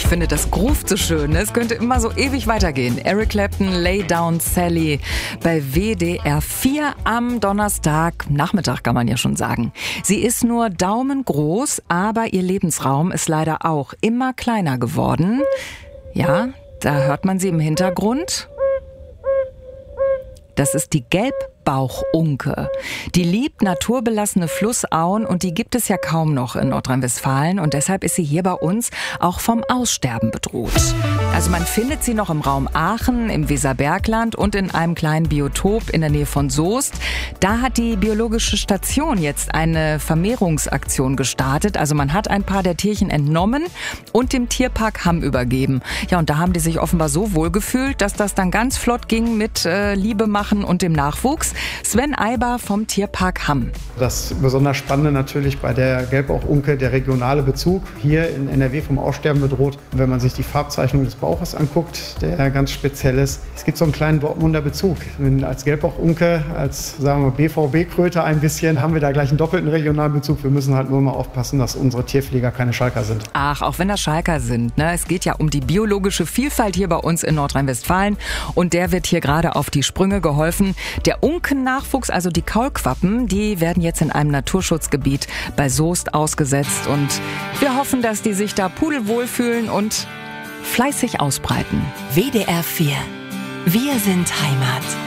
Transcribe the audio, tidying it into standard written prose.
finde, das groovt so schön. Es könnte immer so ewig weitergehen. Eric Clapton, Lay Down Sally bei WDR 4 am Donnerstagnachmittag, kann man ja schon sagen. Sie ist nur daumengroß, aber ihr Lebensraum ist leider auch immer kleiner geworden. Ja, da hört man sie im Hintergrund. Das ist die Gelbbauchunke. Die liebt naturbelassene Flussauen und die gibt es ja kaum noch in Nordrhein-Westfalen und deshalb ist sie hier bei uns auch vom Aussterben bedroht. Also man findet sie noch im Raum Aachen, im Weserbergland und in einem kleinen Biotop in der Nähe von Soest. Da hat die biologische Station jetzt eine Vermehrungsaktion gestartet. Also man hat ein paar der Tierchen entnommen und dem Tierpark Hamm übergeben. Ja, und da haben die sich offenbar so wohl gefühlt, dass das dann ganz flott ging mit Liebe machen und dem Nachwuchs. Sven Eiber vom Tierpark Hamm. Das besonders Spannende natürlich bei der Gelbbauchunke, der regionale Bezug, hier in NRW vom Aussterben bedroht. Wenn man sich die Farbzeichnung des Bauches anguckt, der ganz speziell ist. Es gibt so einen kleinen Dortmunder Bezug. Als Gelbbauchunke, als sagen wir BVB-Kröte ein bisschen, haben wir da gleich einen doppelten regionalen Bezug. Wir müssen halt nur mal aufpassen, dass unsere Tierpfleger keine Schalker sind. Ach, auch wenn das Schalker sind, ne? Es geht ja um die biologische Vielfalt hier bei uns in Nordrhein-Westfalen und der wird hier gerade auf die Sprünge geholfen. Der Unkennachwuchs, also die Kaulquappen, die werden jetzt in einem Naturschutzgebiet bei Soest ausgesetzt und wir hoffen, dass die sich da pudelwohl fühlen und fleißig ausbreiten. WDR 4. Wir sind Heimat.